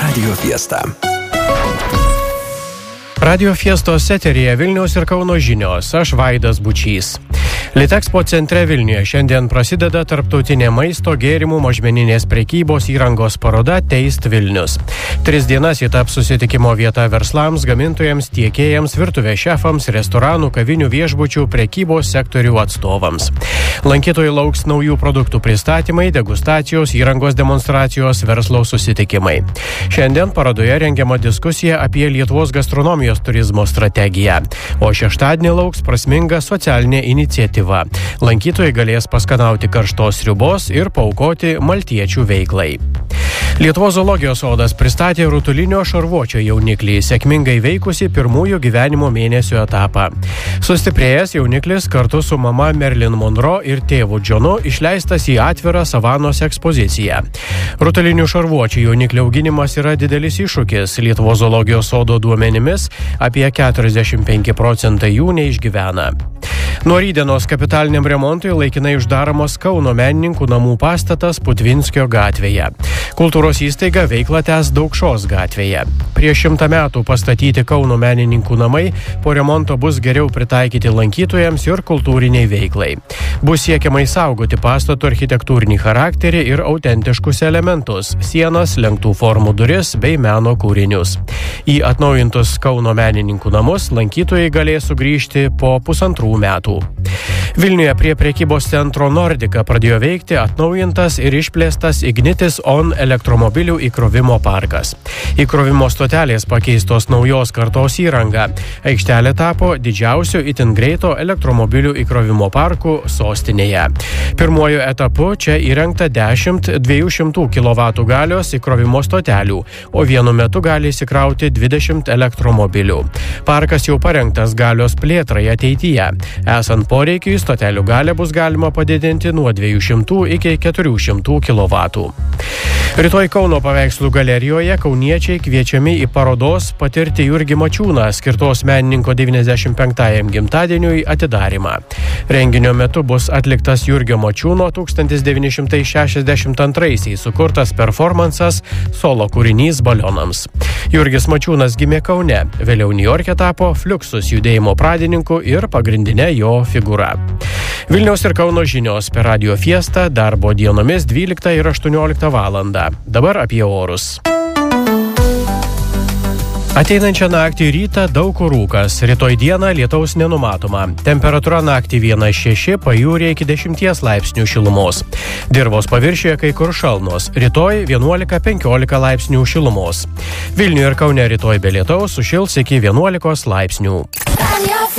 Radio Fiesta. Radio Fiestos eteryje Vilniaus ir Kauno žinios. Aš Vaidas Bučys. Litexpo centre Vilniuje šiandien prasideda tarptautinė maisto, gėrimų, mažmeninės prekybos įrangos paroda Taste Vilnius. 3 dienas ji taps susitikimo vieta verslams, gamintojams, tiekėjams, virtuvės šefams, restoranų, kavinių, viešbučių, prekybos sektorių atstovams. Lankytojai lauks naujų produktų pristatymai, degustacijos, įrangos demonstracijos, verslo susitikimai. Šiandien parodoje rengiama diskusija apie Lietuvos gastronomijos turizmo strategiją, o šeštadienį lauks prasminga socialinė iniciatyva. Lankytojai galės paskanauti karštos sriubos ir paaukoti maltiečių veiklai. Lietuvos zoologijos sodas pristatė rutulinio šarvuočio jauniklį, sėkmingai veikusi pirmųjų gyvenimo mėnesių etapą. Sustiprėjęs jauniklis kartu su mama Marilyn Monroe ir tėvu Johnu išleistas į atvirą savanos ekspoziciją. Rutulinių šarvuočių jauniklio auginimas yra didelis iššūkis. Lietuvos zoologijos sodo duomenimis apie 45% jų neišgyvena. Nuo rytdienos kapitaliniam remontui laikinai uždaromas Kauno menininkų namų pastatas Putvinskio gatvėje. Kultūros įstaiga veiklą tęs Daukšos gatvėje. Prieš 100 metų pastatyti Kauno menininkų namai po remonto bus geriau pritaikyti lankytojams ir kultūriniai veiklai. Bus siekiama išsaugoti pastato architektūrinį charakterį ir autentiškus elementus – sienas, lenktų formų duris bei meno kūrinius. Į atnaujintus Kauno menininkų namus lankytojai galės sugrįžti po 1,5 metų. Vilniuje prie prekybos centro Nordika pradėjo veikti atnaujintas ir išplėstas Ignitis On elektromobilių įkrovimo parkas. Įkrovimo stotelės pakeistos naujos kartos įranga. Aikštelė tapo didžiausiu itin greito elektromobilių įkrovimo parku sostinėje. Pirmuoju etapu čia įrengta 10 200 kW galios įkrovimo stotelių, o vienu metu gali įsikrauti 20 elektromobilių. Parkas jau parengtas galios plėtrai ateityje. Esant poreikiui, stotelių galę bus galima padidinti nuo 200 iki 400 kW. Rytoj Kauno paveikslų galerijoje kauniečiai kviečiami į parodos Patirti Jurgį Mačiūną skirtos menininko 95-ajam gimtadieniui atidarymą. Renginio metu bus atliktas Jurgio Mačiūno 1962-aisiais sukurtas performansas solo kūrinys balionams. Jurgis Mačiūnas gimė Kaune, vėliau Niujorke tapo Fluxus judėjimo pradininku ir pagrindinė jo figūra. Vilniaus ir Kauno žinios per Radio Fiestą darbo dienomis 12 ir 18 valandą. Dabar apie orus. Ateinančią naktį rytą daug kur rūkas, rytoj dieną lietaus nenumatoma. Temperatūra naktį 1,6, pajūryje iki 10 laipsnių šilumos. Dirvos paviršiuje kai kur šalnos, rytoj 11-15 laipsnių šilumos. Vilniuje ir Kaune rytoj be lietaus sušils iki 11 laipsnių.